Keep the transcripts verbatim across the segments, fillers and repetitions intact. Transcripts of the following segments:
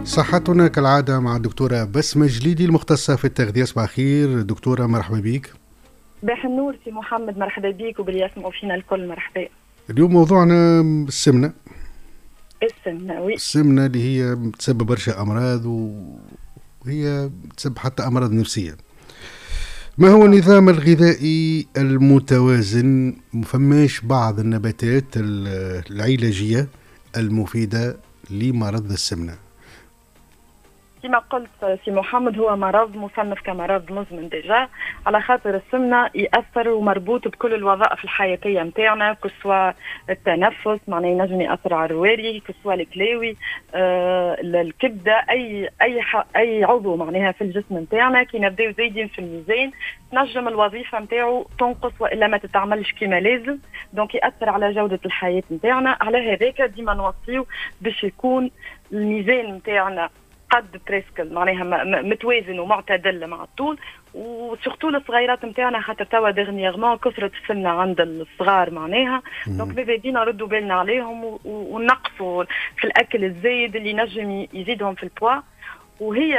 صحتنا كالعادة مع الدكتورة بسمة جليدي المختصة في التغذية. صباح الخير دكتورة، مرحبا بيك. باح النور سي محمد، مرحبا بيك وباليسمعوا فينا الكل. مرحبا. اليوم موضوعنا السمنة. السمنة وي. السمنة اللي هي تسبب برشا أمراض وهي تسبب حتى أمراض نفسية. ما هو النظام الغذائي المتوازن؟ مفماش بعض النباتات العلاجية المفيدة لمرض السمنة؟ كما قلت سي محمد، هو مرض مصنف كمرض مزمن ديجا، على خاطر السمنة يأثر ومربوط بكل الوظائف الحياتية متاعنا، كسوا التنفس معناه ينجم يأثر على الرواري، كسوا الكلاوي، آه الكبدة، أي أي أي عضو معناها في الجسم متاعنا. كي نبداو زايدين في الميزان تنجم الوظيفة متاعو تنقص وإلا ما تتعملش كما لازم، دونك يأثر على جودة الحياة متاعنا. على هذاك ديما نوصيو باش يكون الميزان متاعنا قد بريسكل معناها متوازن ومعتدل مع الطول، وسورتو الصغيرات نتاعنا خاطر توا ديرنييرمون كثرة السمنة عند الصغار معناها، دونك ماذا بينا نردوا بالنا عليهم ونقصوا في الاكل الزايد اللي نجم يزيدهم في البوا. وهي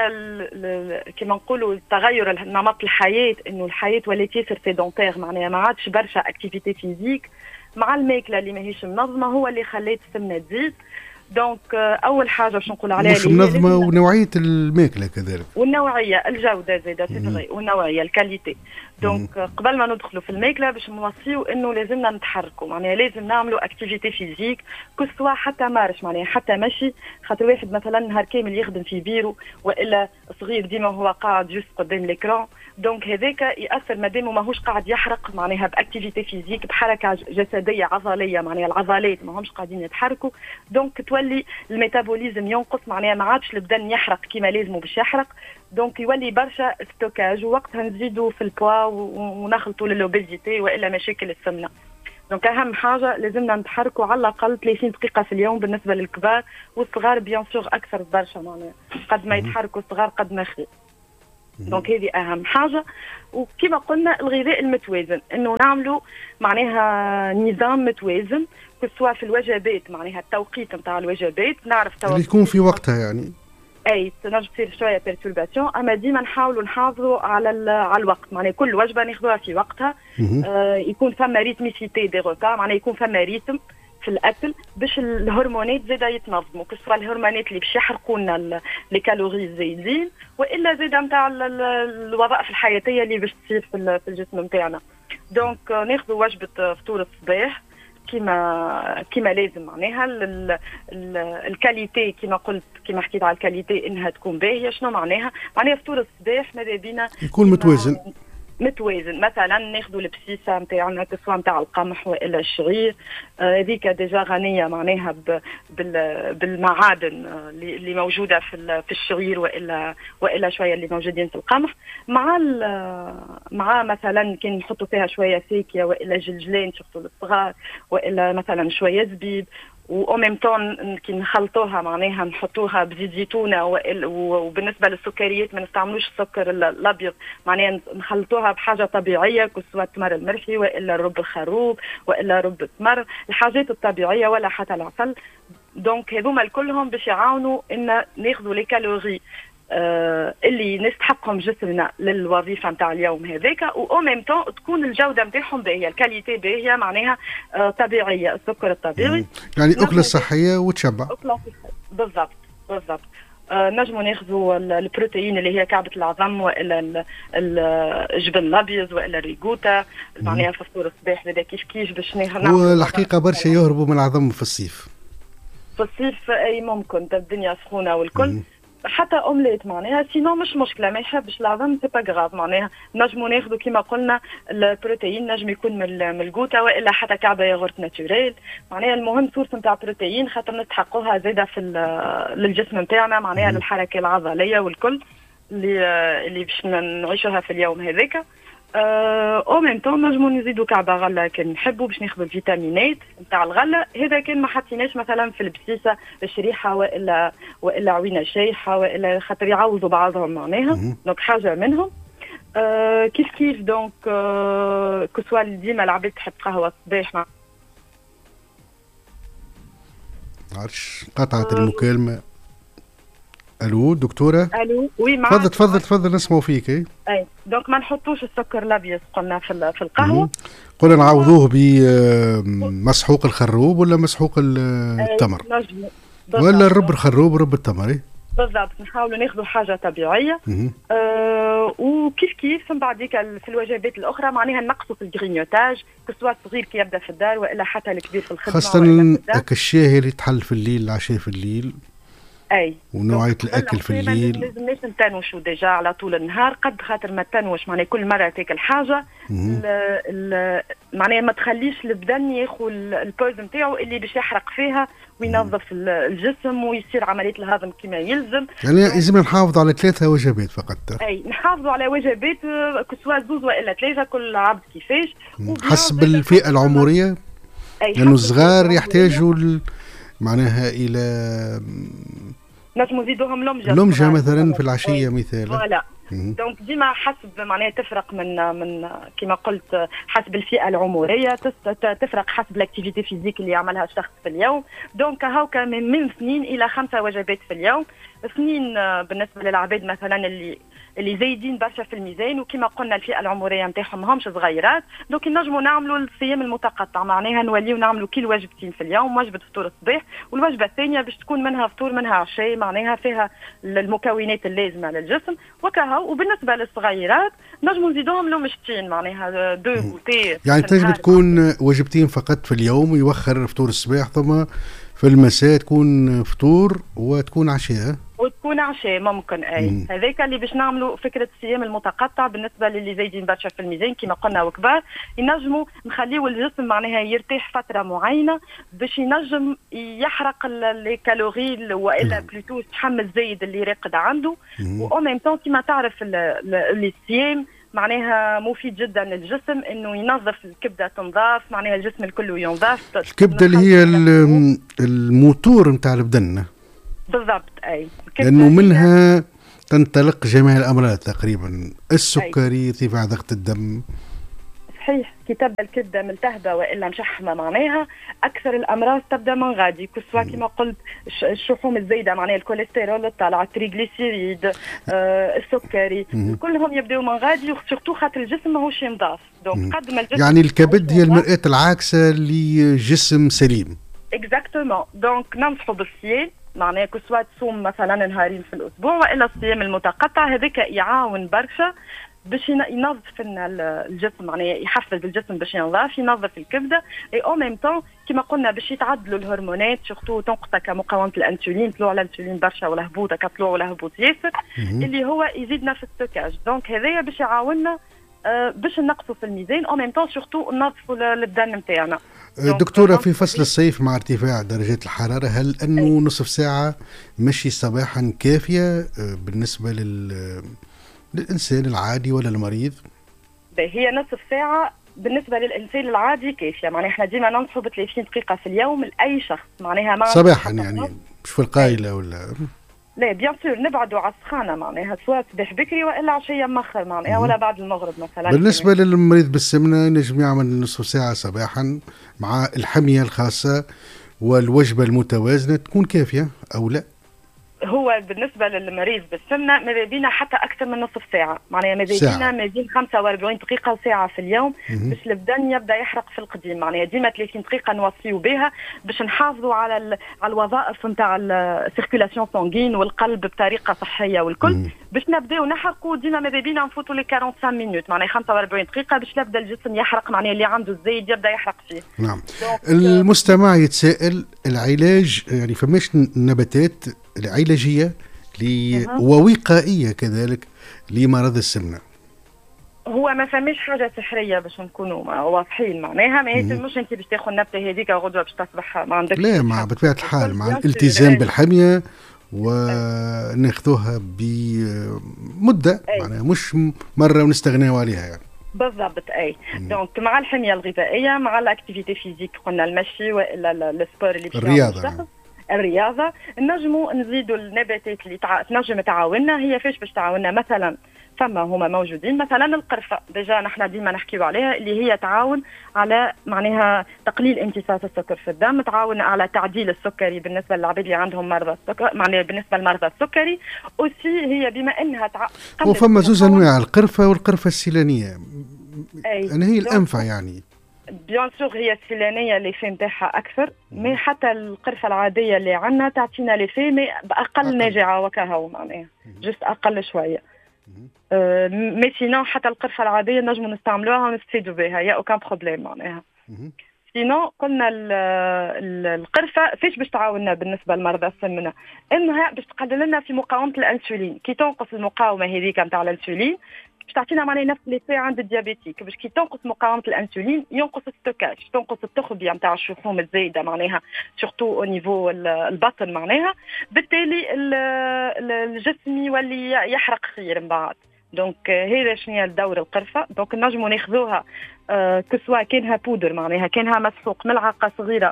كما نقولوا التغير نمط الحياة، انه الحياة ولات ياسر سيدونتير معناها ما عادش برشا اكتيفيتي فيزيك مع الماكله اللي ماهيش منظمه، هو اللي خلات السمنه تزيد. دونك اول حاجه باش نقول عليها مش منظمه، ونوعيه الماكله كذلك، والنوعيه، الجوده زاده سي، والنوعيه الكاليتي. دونك قبل ما ندخلوا في الماكله باش نوصيو انه لازمنا نتحركوا، معناها لازم نعملوا اكتيفيتي فيزيك، كسوا حتى مارش معناها حتى مشي، خاطر واحد مثلا نهار كامل يخدم في بيرو والا صغير ديما هو قاعد جوست قدام ليكران، دونك هذاك ياثر مادامه ماهوش قاعد يحرق معناها باكتيفيتي فيزيك بحركه جسديه عضليه، معناها العضلات ماهمش قاعدين يتحركوا، دونك تولي الميتابوليزم ينقص، معناها ما عادش البدن يحرق كما لازم باش يحرق، دونك يولي برشا ستوكاج، ووقتها نزيدوا في البوا ونخلطوا للوبيزيتي والا مشاكل السمنه. دونك اهم حاجه لازمنا نتحركوا على الاقل ثلاثين دقيقه في اليوم بالنسبه للكبار، والصغار بيان سور اكثر برشا، معناها قد ما يتحركوا الصغار قد ما خير. دونك هذه اهم حاجه. وكما قلنا الغذاء المتوازن، انه نعملوا معناها نظام متوازن سواء في الوجبات، معناها التوقيت نتاع الوجبات نعرف اللي يكون في وقتها، يعني اي تنجم تصير شويه بيرتورباسيون، اما ديما نحاولوا نحافظوا على على الوقت، معناها كل وجبه ناخذوها في وقتها، آه يكون فما ريتميسيتي دي روكا، معناها يكون فما ريتم في الاكل باش الهرمونات زاده يتنظموا، كسوا الهرمونات اللي باش يحرقوا لنا لي كالوري الزايدين، والا زاده نتاع الوظائف الحياتيه اللي باش تصير في الجسم نتاعنا. دونك ناخذوا وجبه فطور الصباح كما كما لازم، معناها الكاليتي كما قلت، كما حكيت على الكاليتي انها تكون باهيه. شنو معناها؟ معناها فطور الصباح ماذا بينا يكون متوازن متوازن، مثلا ناخذوا البسيسه نتاعنا كسوا نتاع القمح والا الشعير، هذيك آه ديجا غنيه معناها بالمعادن آه اللي موجوده في في الشعير والا والا شويه اللي موجودين في القمح، مع مع مثلا كي نحطوا فيها شويه فاكهه والا جلجلان شفتوا للصغار، والا مثلا شويه زبيب، و ميم طون كي نخلطوها معناها نحطوها بزيت زيتونه، وبالنسبه للسكريات ما نستعملوش السكر الابيض، معناها نخلطوها بحاجه طبيعيه كسوا التمر المرحي والا الرب الخروب والا رب التمر، الحاجات الطبيعيه ولا حتى العسل. دونك هذوما الكلهم باش يعاونوا ان ناخذوا لي كالوري آه اللي نستحقهم جسمنا للوظيفه نتاع اليوم هذاك، و ميم طون تكون الجوده نتاعهم باهيه، الكاليتي باهيه، معناها آه طبيعيه، السكر الطبيعي، يعني اكله صحيه وتشبع. اكله بالضبط بالضبط. آه نجموا ناخذوا البروتين اللي هي كعبه العظم والا الجبن الابيض والا الريكوتا، معناها في فطور الصباح هذا كيف كيف باش ناخذ. والحقيقه برشا يهربوا من العظم في الصيف. في الصيف اي ممكن الدنيا سخونه والكل، مم. حتى اومليت معناها سينو مش مشكله، ما يحبش العظم سي با غراف، معناها نجموا ناخذوا كما قلنا البروتين، نجم يكون من الجوتا والا حتى كعبه ياغورت ناتوريل، معناها المهم سورس نتاع بروتين خاطر نستحقوها زاده في للجسم نتاعنا، معناها للحركه العضليه والكل اللي اللي باش نعيشوها في اليوم هذاك. او ميم طون نجموا نزيدوا كعبه غله كان نحبوا باش ناخذوا الفيتامينات نتاع الغله، هذا كان ما حطيناش مثلا في البسيسه الشريحه والا والا عوينه شايحه والا خاطر يعوضوا بعضهم معناها، دونك حاجه منهم. آه كيف كيف دونك آه كسوا ديما العباد تحب قهوه الصباح، ما عرفش قطعت المكالمه. الو دكتوره. الو وي معك. تفضل تفضل تفضل نسمعوا فيك. اي اي دونك ما نحطوش السكر الابيض قلنا في في القهوه. قلنا نعوضوه بمسحوق الخروب ولا مسحوق التمر ولا الرب الخروب ورب التمر. بالضبط نحاولوا ناخذوا حاجه طبيعيه. آه وكيف كيف من بعديك في الوجبات الاخرى معناها نقصوا في الجرينيوتاج كسوا الصغير كي يبدا في الدار والا حتى الكبير في الخدمه، خاصه الشاي اللي تحل في الليل العشاء في الليل. اي ونوعيه الاكل في الليل ما لازمناش نتنوشوا ديجا على طول النهار قد خاطر ما تنوش معناها كل مره تاكل حاجه معناها ما تخليش البدن ياخذ البوز نتاعو اللي باش يحرق فيها وينظف الجسم ويصير عمليه الهضم كما يلزم. يعني لازم نحافظ على ثلاثه وجبات فقط. اي نحافظوا على وجبات كسوا زوز والا ثلاثه كل عبد كيفاش حسب الفئه العمريه لانه يعني الصغار يحتاجوا معناها الى نجموا نزيدوهم لمجه لمجه مثلا في العشيه مثالا. فوالا دونك ديما حسب معناها تفرق من من كما قلت حسب الفئه العمريه، تفرق حسب الاكتيفيتي فيزيك اللي يعملها الشخص في اليوم. دونك هاكا من من اثنين الى خمسه وجبات في اليوم. اثنين بالنسبه للعباد مثلا اللي اللي زايدين برشا في الميزان وكما قلنا الفئه العمريه نتاعهم ماهمش صغيرات، دونك نجموا نعملوا الصيام المتقطع معناها نوليو نعملوا كل وجبتين في اليوم، وجبه فطور الصباح والوجبه الثانيه باش تكون منها فطور منها عشاء معناها فيها المكونات اللازمه للجسم وكها. وبالنسبه للصغيرات نجموا نزيدوهم لمجتين معناها دو بوتي يعني تنجم تكون وجبتين فقط في اليوم يوخر فطور الصباح ثم في المساء تكون فطور وتكون عشاء وتكون عشاء ممكن. اي هذاك اللي باش نعملوا فكره الصيام المتقطع بالنسبه للي زايدين برشا في الميزان كما قلنا وكبار ينجموا نخليوا الجسم معناها يرتاح فتره معينه باش ينجم يحرق الكالوري والا بلوتو الشحم الزايد اللي راقد عنده. و ميم طون كما تعرف الصيام معناها مفيد جدا للجسم انه ينظف الكبده تنظاف معناها الجسم الكل ينظف. الكبده اللي هي الموتور نتاع البدن بالضبط. اي لانه منها تنطلق جميع الامراض تقريبا، السكري، ارتفاع ضغط الدم. صحيح كي تبدا الكبده ملتهبه والا مشحمه معناها اكثر الامراض تبدا من غادي كسوا كما قلت الشحوم الزايده معناها الكوليسترول الطالع التريغليسيريد آه، السكري كلهم يبداو من غادي وسورتو خاطر الجسم ماهوش ينضاف. دونك قد ما الجسم يعني الكبد هي المرآة العاكسه لجسم سليم. اكزاكتومون. دونك ننصحوا بالصيام معناها كسوا تصوم مثلا نهارين في الاسبوع والا الصيام المتقطع هذاك يعاون برشا باش ينظف لنا الجسم معناها يحفز الجسم باش ينظف ينظف الكبده اي او ميم طون كما قلنا باش يتعدلوا الهرمونات سورتو تنقص كمقاومه الانسولين طلوع الانسولين برشا ولا هبوط كطلوع ولا هبوط ياسر اللي هو يزيدنا في الستوكاج. دونك هذايا باش يعاوننا آه باش نقصوا في الميزان او ميم طون سورتو ننظفوا البدن نتاعنا. دكتورة في فصل الصيف مع ارتفاع درجات الحرارة هل أنه نصف ساعة مشي صباحا كافية بالنسبة لل... للإنسان العادي ولا المريض؟ هي نصف ساعة بالنسبة للإنسان العادي كافية معناها احنا ديما ننصحوا ب ثلاثين دقيقة في اليوم لأي شخص معناها ما صباحا يعني مش في القايلة ولا لا بيان سور نبعدوا على السخانه معناها سواء صباح بكري والا عشيه مخر معناها ولا بعد المغرب مثلا. بالنسبه كمين. للمريض بالسمنه نجم يعمل نصف ساعه صباحا مع الحميه الخاصه والوجبه المتوازنه تكون كافيه او لا؟ هو بالنسبه للمريض بالسمنه ماذا بينا حتى اكثر من نصف ساعه معناها ماذا بينا ما بين خمسة وأربعين دقيقه وساعه في اليوم باش البدن يبدا يحرق في القديم معناها ديما ثلاثين دقيقه نوصيو بها باش نحافظوا على ال... على الوظائف نتاع السيركولاسيون سانغين والقلب بطريقه صحيه والكل مم. باش نبداو نحرقوا ديما ماذا بينا نفوتوا لي أربعين وخمسين مينوت معناها خمسة وأربعين دقيقه باش يبدا الجسم يحرق معناها اللي عنده الزايد يبدا يحرق فيه. نعم. المستمع يتساءل العلاج يعني فماش نباتات العلاجيه لي ووقائيه كذلك لمرض السمنه؟ هو ما فماش حاجه سحريه باش نكونوا واضحين معناها ما يلزمش انت باش تاخذ النبته هذيك غدوه باش تصبح ما عندكش لا مع بطبيعه الحال مع الالتزام بالحميه وناخذوها بمده معناها مش مره ونستغنيوا عليها يعني. بالضبط. اي دونك مع الحميه الغذائيه مع الاكتيفيتي فيزيك قلنا المشي والا السبور اللي الرياضه الرياضه. نجموا نزيدوا النباتات اللي تع... تنجم تعاوننا. هي فاش باش تعاوننا؟ مثلا فما هما موجودين مثلا القرفه، ديجا نحن ديما نحكيو عليها، اللي هي تعاون على معناها تقليل امتصاص السكر في الدم، تعاون على تعديل السكري بالنسبه للعباد اللي عندهم مرضى السكر، معناها بالنسبه لمرضى السكري. اوسي هي بما انها تع... وفما زوج انواع، القرفه والقرفه السيلانيه، أي. أنا هي الانفع يعني. بيان سور هي السيلانيه اللي في نتاعها اكثر، مي حتى القرفه العاديه اللي عندنا تعطينا لي في مي باقل ناجعه وكهو، معناها جست اقل شويه. أه مي سينو حتى القرفه العاديه نجموا نستعملوها ونستفيدوا بها، يا اوكان بروبليم معناها. سينو قلنا ال ال القرفه فاش باش تعاوننا بالنسبه لمرضى السمنه؟ انها باش تقلل لنا في مقاومه الانسولين. كي تنقص المقاومه هذيك نتاع الانسولين باش تعطينا معناها نفس ليفي عند الديابيتيك. باش كي تنقص مقاومه الانسولين ينقص الستوكاج، تنقص التخبيه نتاع الشحوم الزايده معناها سورتو او نيفو البطن معناها. بالتالي الجسم يولي يحرق خير من بعد. دونك هذا شنو الدور القرفه. دونك نجموا ناخذوها آه كسوا كانها بودر معناها كانها مسحوق ملعقه صغيره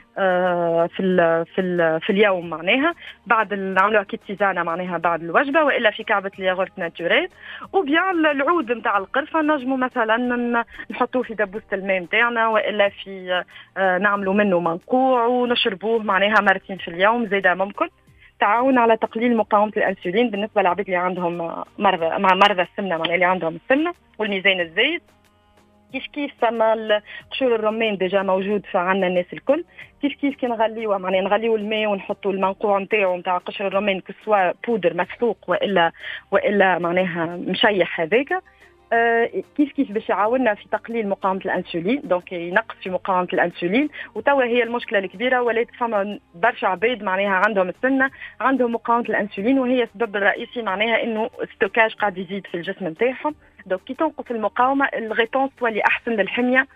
آه في ال في ال في اليوم معناها، بعد نعملوها كي تيزانه معناها بعد الوجبه، والا في كعبه الياغورت ناتوريل. وبيان العود نتاع القرفه نجموا مثلا نحطوه في دبوسه الماء نتاعنا، والا في آه نعملوا منه منقوع ونشربوه معناها مرتين في اليوم زيدا ممكن. تعاون على تقليل مقاومه الانسولين بالنسبه للعباد اللي عندهم مرضى مع مرضى السمنه معناها اللي عندهم السمنه والميزان الزايد. كيف كيف فما قشور الرمان ديجا موجود فعنا الناس الكل. كيف كيف كي نغليوه معناها نغليو الماء ونحطوا المنقوع نتاعو نتاع قشر الرمان كسوا بودر مسحوق والا والا معناها مشيح هذاك. آه كيف كيف باش يعاوننا في تقليل مقاومه الانسولين، دونك ينقص في مقاومه الانسولين. وتوا هي المشكله الكبيره، ولات فما برشا عباد معناها عندهم السمنه عندهم مقاومه الانسولين، وهي السبب الرئيسي معناها انه ستوكاج قاعد يزيد في الجسم نتاعهم. دونك كي تنقص المقاومه الريبونس تولي احسن للحميه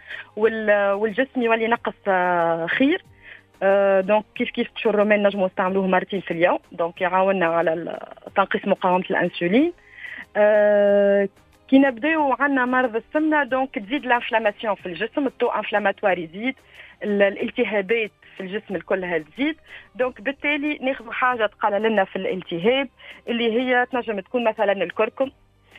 والجسم يولي ينقص آه خير. آه دونك كيف كيف قشور الرمان نجموا نستعملوه مرتين في اليوم، دونك يعاوننا على تنقيص مقاومه الانسولين. آه كي نبداو عندنا مرض السمنه دونك تزيد الانفلاماسيون في الجسم، التو انفلاماتوار يزيد، الالتهابات في الجسم الكلها تزيد. دونك بالتالي ناخذ حاجه تقلل لنا في الالتهاب اللي هي تنجم تكون مثلا الكركم.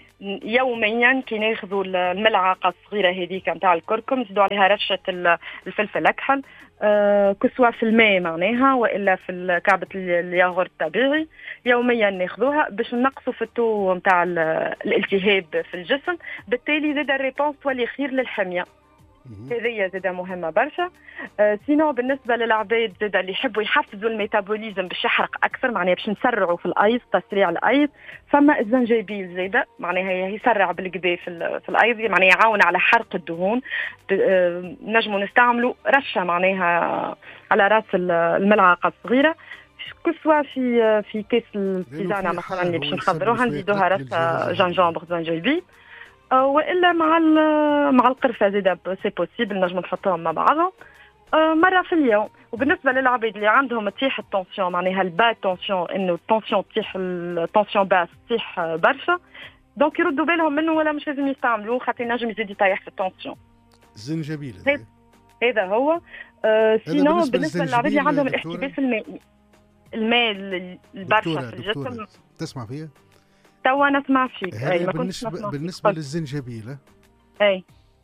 يوميا كي ناخذوا الملعقه الصغيره هذيك نتاع الكركم نزيدوا عليها رشه الفلفل الاكحل أه كسوا في الماء معناها والا في كعبه الياغورت الطبيعي، يوميا ناخذوها باش نقصوا في التو نتاع الالتهاب في الجسم. بالتالي زاد الريبونس تولي خير للحميه. هذه زاده مهمه برشا. آه سينو بالنسبه للعباد زاده اللي يحبوا يحفزوا الميتابوليزم باش يحرق اكثر معناها باش نسرعوا في الايض تسريع الايض، فما الزنجبيل زاده معناها يسرع بالكدا في في الايض معناها يعاون على حرق الدهون. آه نجموا نستعملوا رشه معناها على راس الملعقه الصغيره كسوا في في كيس التيزانه مثلا اللي باش نخضروها نزيدوها رشه جنجامبر زنجبيل والا مع مع القرفه زاده سي بوسيبل نجم نحطوهم مع بعضهم مره في اليوم. وبالنسبه للعباد اللي عندهم تطيح التونسيون معناها البا تونسيون انه التونسيون تطيح التونسيون باس تطيح برشا، دونك يردوا بالهم منه ولا مش لازم يستعملوه خاطر ينجم يزيد يطيح في التونسيون. الزنجبيل هذا هو. آه سينو بالنسبه, بالنسبة للعباد اللي عندهم الاحتباس المائي، الماء البرشا في الجسم. تسمع فيها؟ توا نسمع فيك. اي ما بالنسبه نسمع بالنسبه للزنجبيل اي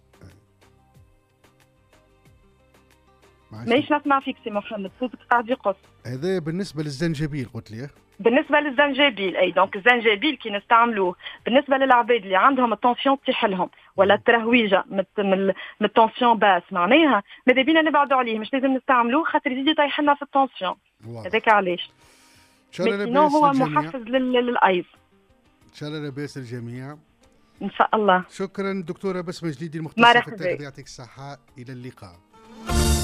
ماهيش نسمع فيك سي محمد، صوتك قاعد يقص. هذا بالنسبه للزنجبيل قلت لي. بالنسبه للزنجبيل اي دونك الزنجبيل كي نستعملوه بالنسبه للعباد اللي عندهم التونسيون تطيح لهم ولا الترهويجه من التونسيون باس معناها ماذا بينا نبعدوا عليه، مش لازم نستعملوه خاطر يزيد يطيح لنا في التونسيون. هذاك علاش. لكن هو محفز للايض. ان شاء الله لاباس الجميع ان شاء الله. شكرا دكتوره بسمه جليدي المختصه في التغذيه، يعطيك الصحه، الى اللقاء.